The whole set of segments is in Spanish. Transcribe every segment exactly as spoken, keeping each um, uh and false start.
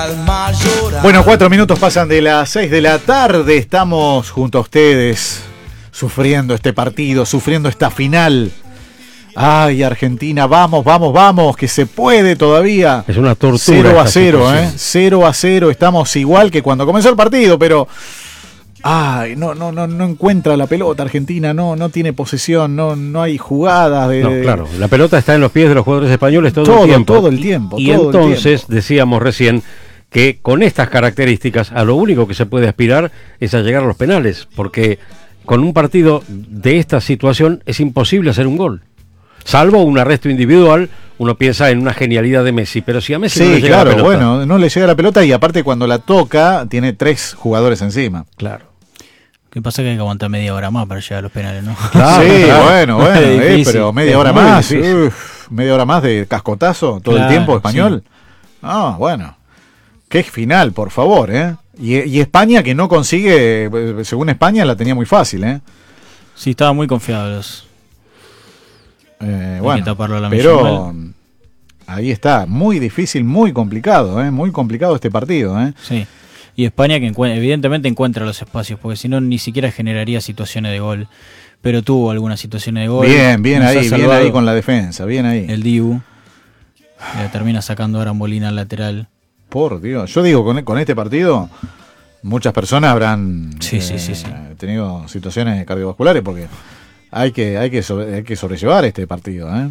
alma llora. Bueno, cuatro minutos pasan de las seis de la tarde. Estamos junto a ustedes sufriendo este partido, sufriendo esta final. Ay, Argentina, vamos, vamos, vamos, que se puede todavía. Es una tortura. cero a cero, ¿eh? cero a cero, estamos igual que cuando comenzó el partido, pero... Ay, no, no, no, no encuentra la pelota Argentina, no, no tiene posesión, no, no hay jugadas de... No, claro, la pelota está en los pies de los jugadores españoles todo, todo el tiempo. Todo el tiempo. Y todo entonces, el tiempo. decíamos recién, que con estas características, a lo único que se puede aspirar es a llegar a los penales, porque con un partido de esta situación es imposible hacer un gol. Salvo un arresto individual, uno piensa en una genialidad de Messi, pero si a Messi sí, no le llega claro, la pelota... bueno, no le llega la pelota y aparte cuando la toca tiene tres jugadores encima. Claro. ¿Qué pasa? Que hay que aguantar media hora más para llegar a los penales, ¿no? Claro, sí, claro. bueno, bueno, eh, difícil, pero media es hora muy más, difícil. uf, media hora más de cascotazo todo Claro, el tiempo español. sí. Ah, bueno, qué final, por favor, ¿eh? Y, y España que no consigue, según España la tenía muy fácil, ¿eh? Sí, estaba muy confiado los... Eh, Hay bueno, que taparlo a la pero millón ahí está, muy difícil, muy complicado, ¿eh? Muy complicado este partido, ¿eh? Sí. Y España que encuentra, evidentemente encuentra los espacios, porque si no ni siquiera generaría situaciones de gol. Pero tuvo algunas situaciones de gol. Bien, bien Nos ha ahí, bien salvado ahí con la defensa, bien ahí. el Dibu. Le termina sacando ahora Molina al lateral. Por Dios, yo digo, con, con este partido muchas personas habrán Sí, eh, sí, sí, sí. tenido situaciones cardiovasculares porque hay que, hay que, sobre, hay que sobrellevar este partido, ¿eh?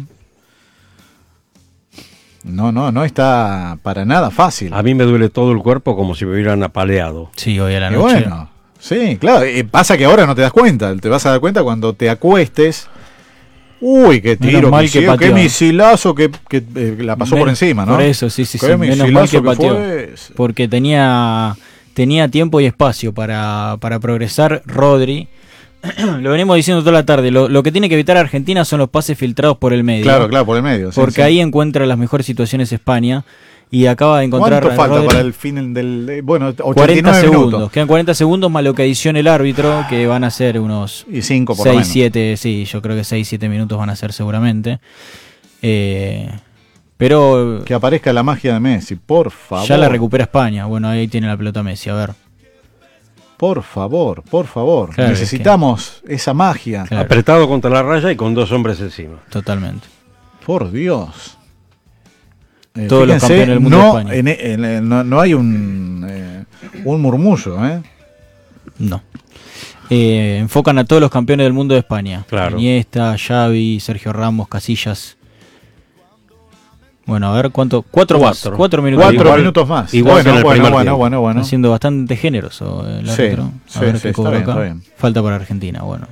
No, no, no está para nada fácil. A mí me duele todo el cuerpo como si me hubieran apaleado. Sí, hoy a la Y noche. bueno, sí, claro, eh, pasa que ahora no te das cuenta, te vas a dar cuenta cuando te acuestes. Uy, qué Menos tiro, mal que que hicieron, qué pateó. misilazo que, que eh, la pasó Men- por encima, ¿no? Por eso, sí, sí, sí. Qué Menos mal misilazo que que pateó. fue ese. Porque tenía, tenía tiempo y espacio para, para progresar Rodri. Lo venimos diciendo toda la tarde. Lo, lo que tiene que evitar Argentina son los pases filtrados por el medio. Claro, claro, por el medio. Sí, Porque sí. ahí encuentra las mejores situaciones España. Y acaba de encontrar. ¿Cuánto falta Rodri? para el fin del... de- bueno, ochenta y cuarenta nueve segundos. minutos. Quedan cuarenta segundos más lo que adicione el árbitro, que van a ser unos Y cinco por lo seis, menos. siete, sí, yo creo que seis, siete minutos van a ser seguramente. Eh, pero Que aparezca la magia de Messi, por favor. ya la recupera España. Bueno, ahí tiene la pelota Messi, a ver. Por favor, por favor. Claro, Necesitamos esa magia. Claro. Apretado contra la raya y con dos hombres encima. Totalmente. Por Dios. Eh, Todos los fíjense, campeones del mundo no, de España. en- en- en- no, no hay un, eh, un murmullo, ¿eh? No. Eh, enfocan a todos los campeones del mundo de España. Claro. Iniesta, Xavi, Sergio Ramos, Casillas. Bueno, a ver cuánto. Cuatro, Cuatro. más. Cuatro minutos. Cuatro igual- minutos más. igual que en bueno, el bueno, primer bueno, tiempo. bueno, bueno. Está siendo bastante generoso el Sí, árbitro. A sí, ver sí, qué está cobra bien, acá. está bien. Falta para Argentina, bueno.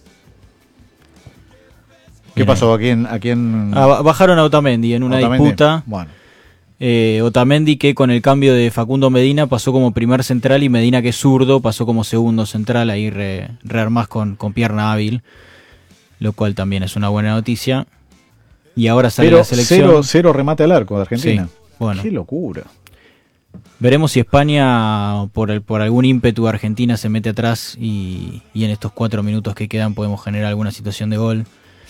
¿Qué Bien pasó? ¿A quién? ¿A quién? Ah, ba- bajaron a Otamendi en una Otamendi? disputa. Bueno, Eh, Otamendi que con el cambio de Facundo Medina pasó como primer central y Medina que es zurdo pasó como segundo central, ahí re, rearmás con, con pierna hábil, lo cual también es una buena noticia. Y ahora sale pero la selección. cero, cero remate al arco de Argentina. Sí, bueno. Qué locura. Veremos si España, por el, por algún ímpetu, Argentina se mete atrás y, y en estos cuatro minutos que quedan podemos generar alguna situación de gol.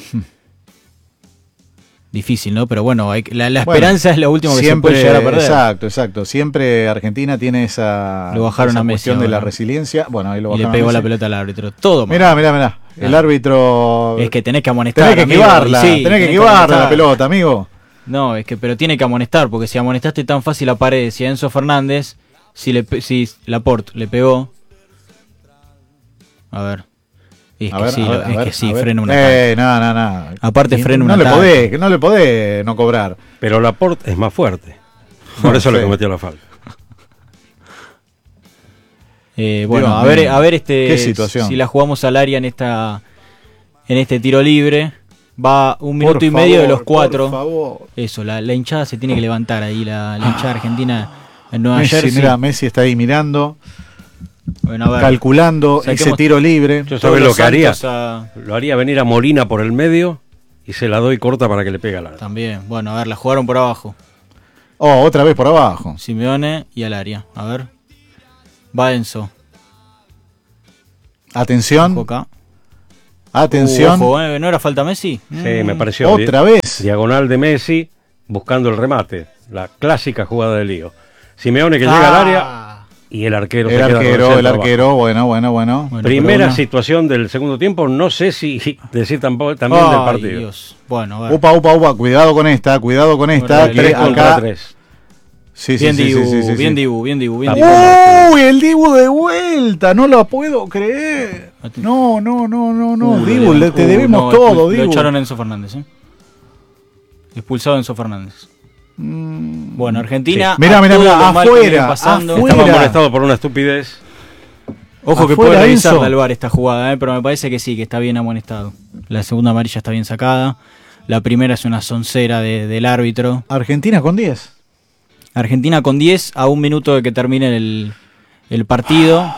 Difícil, ¿no? Pero bueno, hay, que- la, la Bueno, esperanza es lo último que siempre, se puede llegar a perder. Exacto, exacto. Siempre Argentina tiene esa, Lo bajaron esa a Messi cuestión de la ahora. resiliencia. Bueno, ahí lo Y le bajaron pegó a la Messi. pelota al árbitro. Todo mal. Mirá, mirá, mirá. El Ah. árbitro... Es que tenés que amonestar. Tenés que amigo, esquivarla, y sí, tenés que esquivarla amonestar. la pelota, amigo. No, es que pero tiene que amonestar, porque si amonestaste tan fácil a Paredes y a Enzo Fernández, si le pe- si Laporte le pegó. A ver. Y es A que ver, sí, a ver, lo- a es ver, que sí, a ver. frena un Eh, no, no, no. Aparte Y frena un no le ataque. podés, no le podés no cobrar. Pero Laporte es más fuerte. Por eso Sí. le cometió la falta. Eh, bueno, Dios a ver, mío, a ver este qué situación. si la jugamos al área en esta en este tiro libre. Va un minuto Por y medio de favor, los cuatro. Por favor. Eso, la, la hinchada se tiene que levantar ahí, la, la hinchada argentina en Nueva Messi, Jersey. mira, Messi está ahí mirando, Bueno, a ver, calculando ese saquemos tiro libre. Yo todos sabés lo los que haría. santos a- Lo haría venir a Molina por el medio y se la doy corta para que le pegue al arco. También, bueno, a ver, la jugaron por abajo. Oh, otra vez por abajo. Simeone y al área. A ver. Va Enzo. Atención, Ojo acá. atención. Uh, ojo, ¿eh? ¿No era falta Messi? Sí, me pareció. Otra di- vez. Diagonal de Messi buscando el remate. La clásica jugada de lío. Simeone que Ah. llega al área y el arquero El se queda arquero, con el centro arquero, bueno, bueno, bueno. Bueno, Primera pero una- situación del segundo tiempo, no sé si decir tampoco, también del Ay, partido. Dios. Bueno, a ver. Upa, upa, upa, cuidado con esta, cuidado con esta. Bueno, que tres contra acá... tres. Sí, sí, bien sí, Dibu, sí, sí, sí, bien sí. Dibu, bien Dibu, bien Ah, Dibu. ¡Uy! El Dibu de vuelta, no lo puedo creer. No, no, no, no, no. Uh, Dibu, le- le- te uh, debemos no, todo, expul- Dibu. Lo echaron a Enzo Fernández, ¿eh? Expulsado Enzo Fernández. Mm. Bueno, Argentina. Sí. Mirá, a mirá, todo mirá, lo mal que afuera, viene pasando. afuera. Estaba molestado por una estupidez. Ojo que Afuera, puede revisar Enzo. al V A R esta jugada, ¿eh? Pero me parece que sí, que está bien amonestado. La segunda amarilla está bien sacada. La primera es una soncera de- del árbitro. Argentina con diez. Argentina con diez a un minuto de que termine el, el partido.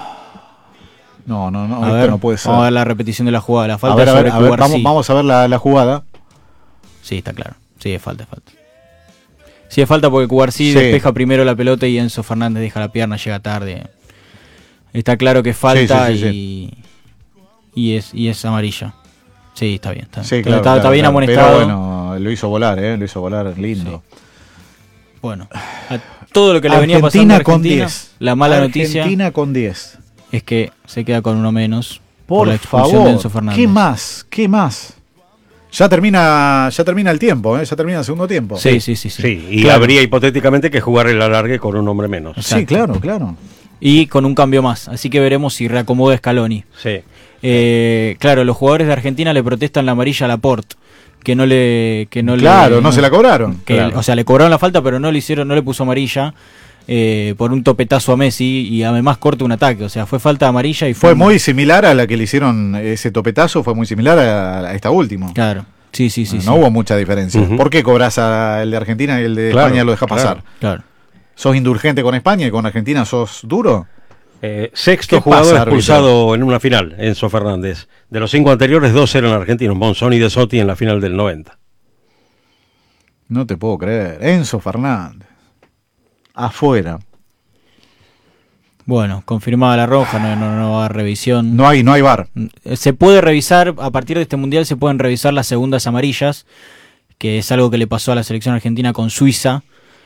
No, no, no, A esto ver, no puede ser. vamos a ver la repetición de la jugada. La A falta ver, a es ver, sobre a ver, Cubarsí. vamos, vamos a ver la, la jugada. Sí, está claro. Sí, es falta, es falta. Sí, es falta porque Cubarsí Sí. despeja primero la pelota y Enzo Fernández deja la pierna, llega tarde. Está claro que es falta Sí, sí, sí, y, y es y es amarilla. Sí, está bien. Está, Sí, está- claro. está, claro, está bien claro. amonestado. Pero bueno, lo hizo volar, ¿eh? Lo hizo volar, lindo. Bueno, a todo lo que le venía pasando a Argentina, la mala noticia Argentina con diez. es que se queda con uno menos por, Por la expulsión favor, de Enzo Fernández. ¿qué más? ¿Qué más? Ya termina, ya termina el tiempo, ¿eh? Ya termina el segundo tiempo. Sí, sí, sí, sí. Sí, y Claro. habría hipotéticamente que jugar el alargue con un hombre menos. Sí, Exacto. claro, claro. Y con un cambio más. Así que veremos si reacomoda Scaloni. Sí. Eh, claro, los jugadores de Argentina le protestan la amarilla a Laporte, que no le, que no Claro, le, no se la cobraron. que, Claro. o sea, le cobraron la falta, pero no le hicieron, no le puso amarilla eh, por un topetazo a Messi y además corta un ataque. O sea, fue falta amarilla y Fue fue muy similar a la que le hicieron ese topetazo, fue muy similar a, a esta última. claro. Sí, sí, sí. no sí. hubo mucha diferencia. Ujú. ¿Por qué cobras a el de Argentina y el de Claro, España lo dejas claro. pasar? Claro. ¿Sos indulgente con España y con Argentina sos duro? Eh, sexto ¿Qué jugador pasa, árbitro? expulsado en una final, Enzo Fernández. De los cinco anteriores, dos eran argentinos, Monzón y De Sotti en la final del noventa. No te puedo creer. Enzo Fernández. Afuera. Bueno, confirmada la roja, no, no, no va a haber revisión. No hay, no hay VAR. Se puede revisar, a partir de este mundial se pueden revisar las segundas amarillas, que es algo que le pasó a la selección argentina con Suiza.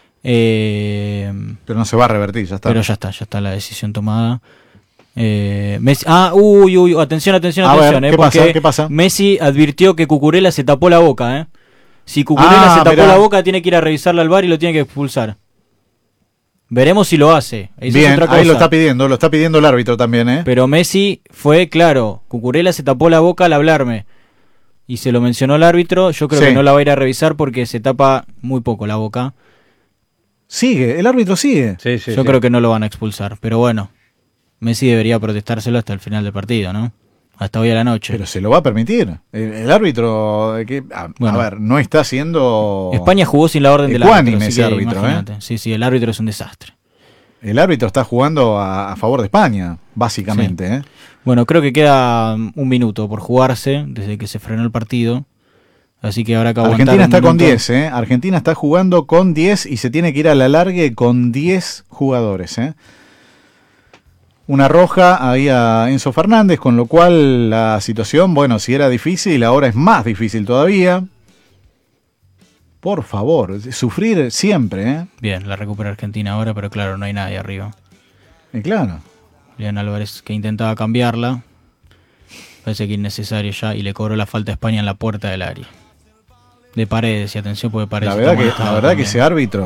Eh, Pero no se va a revertir, ya está. pero ya está, ya está la decisión tomada. Eh, Messi, ah, uy, uy, atención, atención, A ver, atención, eh, ¿qué pasa? porque ¿Qué pasa? Messi advirtió que Cucurella se tapó la boca, eh. Si Cucurella Ah, se tapó mirá. la boca, tiene que ir a revisarla al V A R y lo tiene que expulsar. Veremos si lo hace. Esa es Bien, otra cosa. ahí lo está pidiendo, lo está pidiendo el árbitro también, ¿eh? Pero Messi fue claro, Cucurella se tapó la boca al hablarme. Y se lo mencionó el árbitro, yo creo Sí. que no la va a ir a revisar porque se tapa muy poco la boca. Sigue, el árbitro sigue. Sí, sí, yo sí. creo que no lo van a expulsar, pero bueno, Messi debería protestárselo hasta el final del partido, ¿no? Hasta hoy a la noche. Pero se lo va a permitir. El, el árbitro, eh, que, a, Bueno. a ver, no está haciendo... España jugó sin la orden del Ecuánime árbitro, así ese que árbitro, imagínate. Sí, sí, el árbitro es un desastre. El árbitro está jugando a, a favor de España, básicamente, ¿eh? Bueno, creo que queda um, un minuto por jugarse desde que se frenó el partido. Así que habrá que aguantar Argentina un está con minuto. diez, ¿eh? Argentina está jugando con diez y se tiene que ir a la largue con diez jugadores, ¿eh? Una roja ahí a Enzo Fernández, con lo cual la situación, bueno, si era difícil, ahora es más difícil todavía. Por favor, sufrir siempre, ¿eh? Bien, la recupera Argentina ahora, pero claro, no hay nadie arriba. Y claro. León Álvarez que intentaba cambiarla. Parece que innecesario ya y le cobró la falta a España en la puerta del área. De Paredes, y atención porque Paredes La verdad, está que, molestado la verdad que también. ese árbitro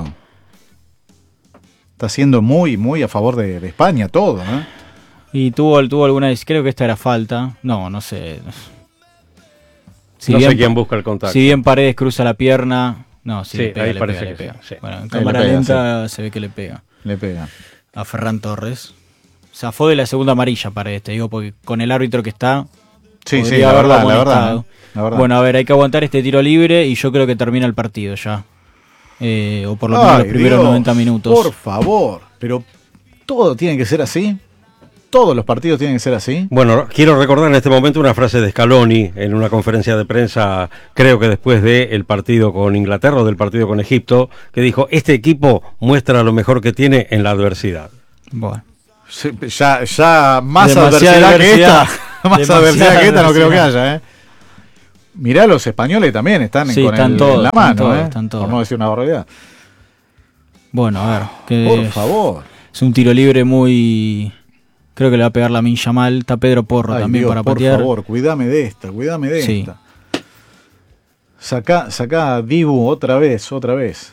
está siendo muy, muy a favor de, de España todo, ¿eh? Y tuvo, tuvo alguna... Creo que esta era falta. No, no sé. Si no bien, sé quién busca el contacto. Si bien Paredes cruza la pierna... No, sí, Sí, le pega, ahí le parece pega, que le pega. sí, sí. Bueno, en Ahí cámara le pega, lenta se ve que le pega. Le pega. A Ferran Torres. Zafó de la segunda amarilla Paredes, te digo, porque con el árbitro que está... Sí, sí, podría la haberlo verdad, la amonestado. verdad, la verdad. Bueno, a ver, hay que aguantar este tiro libre y yo creo que termina el partido ya. Eh, o por lo menos Ay, los primeros Dios, noventa minutos. Por favor, pero todo tiene que ser así. Todos los partidos tienen que ser así. Bueno, quiero recordar en este momento una frase de Scaloni en una conferencia de prensa, creo que después del partido con Inglaterra o del partido con Egipto, que dijo, este equipo muestra lo mejor que tiene en la adversidad. Bueno. Sí, Ya, ya más Demasiada adversidad, que adversidad. esta, más Demasiada adversidad que esta no creo que adversidad. haya, ¿eh? Mirá, los españones también están Sí, con están el, todos, en la están mano, todos, ¿eh? están todos. Por no decir una barbaridad. Bueno, a ver. Que Por favor. Es un tiro libre muy... Creo que le va a pegar Lamine Yamal. Está Pedro Porro Ay, también Dios, para por patear. favor, cuídame de esta, cuídame de Sí. esta. Sacá, sacá a Dibu otra vez, otra vez.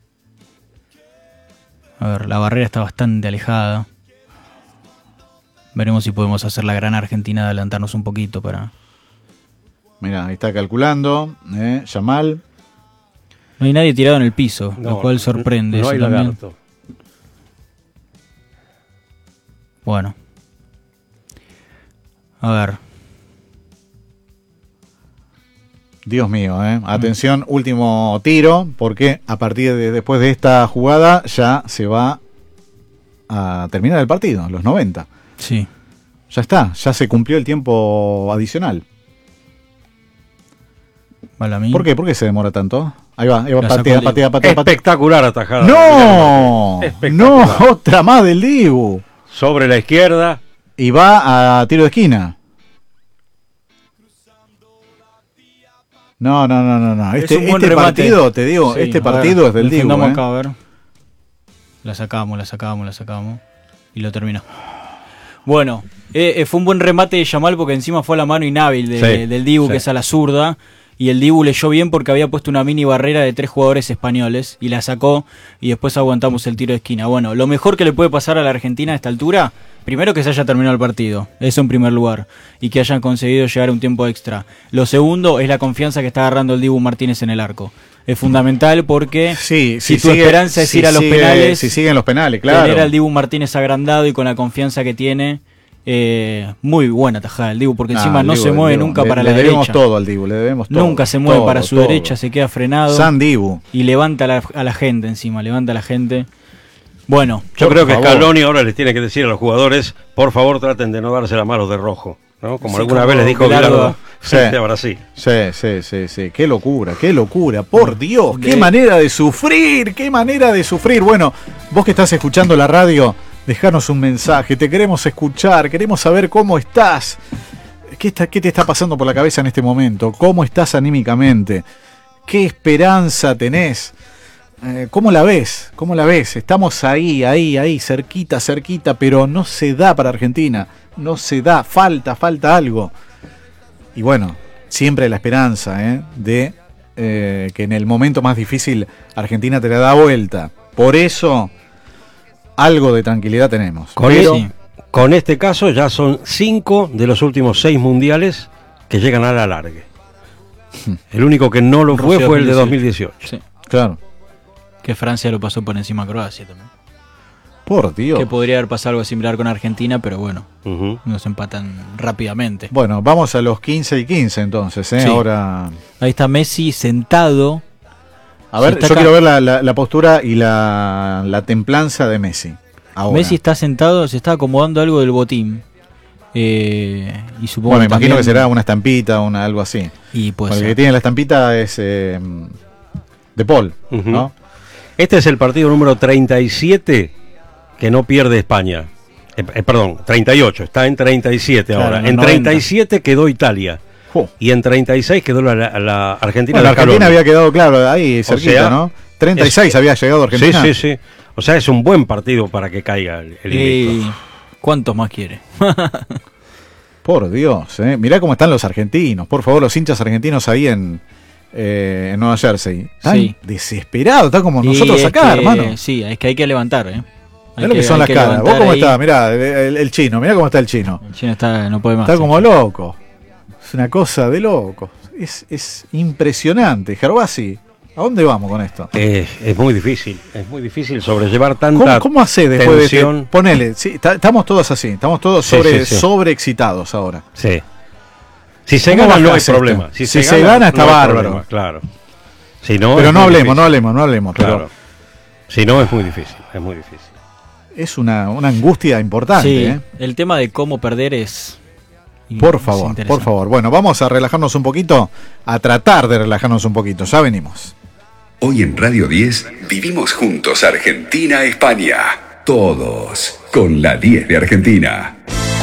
A ver, la barrera está bastante alejada. Veremos si podemos hacer la gran Argentina de adelantarnos un poquito para... Mirá, ahí está calculando. Eh, Yamal. No hay nadie tirado en el piso, No, lo cual sorprende. No eso hay también. lagarto. Bueno. A ver. Dios mío, eh. Atención, último tiro, porque a partir de después de esta jugada ya se va a terminar el partido, los noventa. Sí. Ya está, ya se cumplió el tiempo adicional. Va Lamine. ¿Por qué? ¿Por qué se demora tanto? Ahí va, ahí va, La sacó patea, el patea, patea, patea. Espectacular atajada. ¡No! Espectacular. ¡No! Otra más del Dibu. Sobre la izquierda. Y va a tiro de esquina. No, no, no, no, no. Es Este, un buen este remate. partido, te digo, Sí, este a ver, partido es del Dibu. defendamos ¿eh? acá, a ver. La sacamos, la sacamos, la sacamos. Y lo terminó. Bueno, eh, eh, fue un buen remate de Yamal porque encima fue a la mano inhábil de- Sí, del Dibu, sí. que es a la zurda. Y el Dibu leyó bien porque había puesto una mini barrera de tres jugadores españoles y la sacó y después aguantamos el tiro de esquina. Bueno, lo mejor que le puede pasar a la Argentina a esta altura, primero que se haya terminado el partido, eso en primer lugar, y que hayan conseguido llegar a un tiempo extra. Lo segundo es la confianza que está agarrando el Dibu Martínez en el arco. Es fundamental porque Sí, si, tu sigue- esperanza es si ir a los sigue- penales, Si siguen los penales, claro. tener al Dibu Martínez agrandado y con la confianza que tiene, eh, muy buena tajada el Dibu, porque Ah, encima el no Dibu, se el mueve Dibu. nunca Le- para le la debemos derecha. todo al Dibu, le debemos todo. Nunca se mueve todo, para su todo. derecha, se queda frenado San Dibu. y levanta a la, a la gente encima, levanta a la gente. Bueno, Yo Por creo que favor. Scaloni ahora les tiene que decir a los jugadores, por favor traten de no darse la mano de rojo, ¿no? Como Sí, alguna como vez les dijo Bilardo. Bilardo Sí. frente a Brasil. Sí, sí, sí, sí. Qué locura, qué locura. Por Dios, qué De- manera de sufrir, qué manera de sufrir. Bueno, vos que estás escuchando la radio, dejanos un mensaje. Te queremos escuchar, queremos saber cómo estás. ¿Qué, está, ¿Qué te está pasando por la cabeza en este momento? ¿Cómo estás anímicamente? ¿Qué esperanza tenés? Eh, ¿Cómo la ves? ¿Cómo la ves? Estamos ahí, ahí, ahí, cerquita, cerquita, pero no se da para Argentina. No se da, falta, falta algo. Y bueno, siempre la esperanza ¿eh? de eh, que en el momento más difícil Argentina te la da vuelta. Por eso, algo de tranquilidad tenemos. Con, Pero, el- con este caso ya son cinco de los últimos seis mundiales que llegan a la alargue. El único que no lo fue Rusia fue el de dos dos mil mil dieciocho. sí, claro, que Francia lo pasó por encima a Croacia también. por Dios. Que podría haber pasado algo similar con Argentina, pero bueno, Ujú. nos empatan rápidamente. Bueno, vamos a los quince y quince entonces. ¿eh? Sí. Ahora, Ahí está Messi sentado. a ver, Sí, está yo acá. quiero ver la, la- la postura y la, la templanza de Messi. Ahora. Messi está sentado, se está acomodando algo del botín. Eh, y supongo Bueno, me que imagino también- que será una estampita, una, algo así. Y pues Porque el que tiene la estampita es eh, de Paul, Ujú. ¿no? Este es el partido número treinta y siete que no pierde España. Eh, eh, perdón, treinta y ocho, está en treinta y siete Claro, ahora. en los En noventa. treinta y siete quedó Italia. Jo. Y en treinta y seis quedó la, la- la Argentina. Bueno, la de Scaloni. Argentina había quedado, claro, ahí cerquita, sea, ¿no? treinta y seis es- había llegado Argentina. Sí, sí, sí. O sea, es un buen partido para que caiga el, el invicto. Y ¿cuántos más quiere? Por Dios, ¿eh? Mirá cómo están los argentinos. Por favor, los hinchas argentinos ahí en, eh, en Nueva Jersey. Están Sí. desesperados, están como Y nosotros es acá, que- hermano. Sí, es que hay que levantar, ¿eh? Hay Mirá lo que, son hay las que caras. ¿Vos levantar cómo ahí. estás? Mirá, el, el- el chino, mirá cómo está el chino. El chino está, no puede más. Está como loco. Es una cosa de loco. Es, es impresionante. Gervasi, ¿a dónde vamos con esto? Eh, es muy difícil, es muy difícil sobrellevar ¿Cómo, tanta cómo hace después tensión. de que, ponele, sí, ta- estamos todos así, estamos todos Sí, sobre, sí, sí. sobreexcitados ahora. Sí. Si se ¿Cómo gana no hay bajás esto? problema. Si, Si se, se gana, está no hay bárbaro. problema, claro. Si no, Pero es no muy hablemos, difícil. no hablemos, no hablemos. pero Claro. Si no, es muy difícil, es muy difícil. es una, una angustia importante. Sí, ¿eh? el tema de cómo perder es... Por es favor, interesante. por favor. Bueno, vamos a relajarnos un poquito, a tratar de relajarnos un poquito. Ya venimos. Hoy en Radio diez vivimos juntos Argentina-España. Todos con la diez de Argentina.